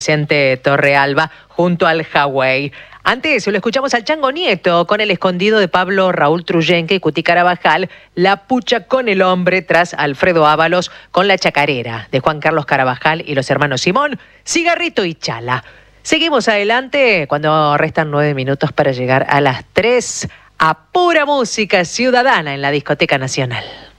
Vicente Torrealba junto al Huawei. Antes lo escuchamos al Chango Nieto con El Escondido de Pablo Raúl Truyenque y Cuti Carabajal, La Pucha con el Hombre tras Alfredo Ábalos con La Chacarera de Juan Carlos Carabajal y los hermanos Simón, Cigarrito y Chala. Seguimos adelante cuando restan 9 minutos para llegar a las 3 a pura música ciudadana en la Discoteca Nacional.